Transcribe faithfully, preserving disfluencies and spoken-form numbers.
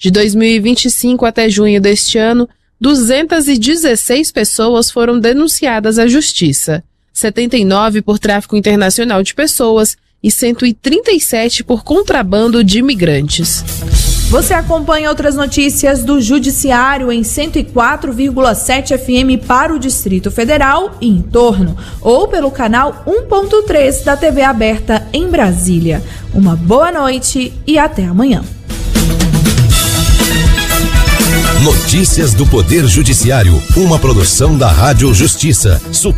De dois mil e vinte e cinco até junho deste ano, duzentas e dezesseis pessoas foram denunciadas à Justiça, setenta e nove por tráfico internacional de pessoas e cento e trinta e sete por contrabando de imigrantes. Você acompanha outras notícias do Judiciário em cento e quatro vírgula sete F M para o Distrito Federal e em torno, ou pelo canal um ponto três da T V aberta em Brasília. Uma boa noite e até amanhã. Notícias do Poder Judiciário, uma produção da Rádio Justiça.